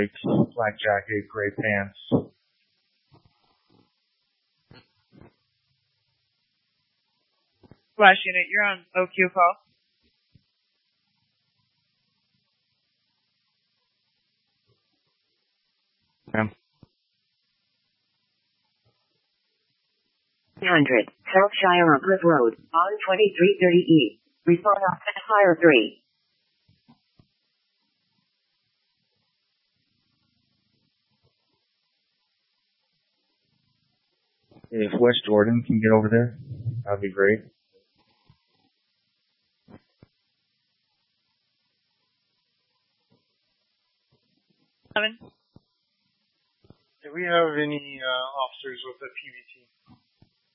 black jacket, gray pants. Flash unit, you're on OQ call. Ma'am. 300, South Shire Cliff Road, on 2330E. Respond off at Fire 3. If West Jordan can get over there, that'd be great. Seven. Do we have any officers with the PVT?